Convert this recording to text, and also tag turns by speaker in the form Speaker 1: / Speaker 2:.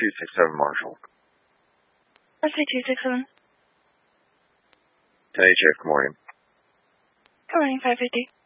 Speaker 1: 267 Marshall.
Speaker 2: RC267.
Speaker 1: 10 HF, good morning.
Speaker 2: Good morning, 550.